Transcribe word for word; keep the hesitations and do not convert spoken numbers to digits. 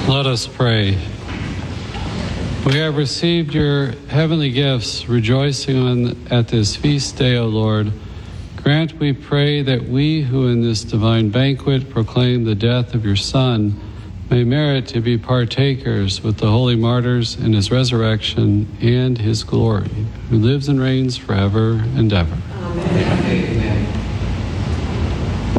Let us pray. We have received your heavenly gifts, rejoicing on, at this feast day, O Lord. Grant, we pray, that we who in this divine banquet proclaim the death of your Son may merit to be partakers with the holy martyrs in his resurrection and his glory, who lives and reigns forever and ever. Amen.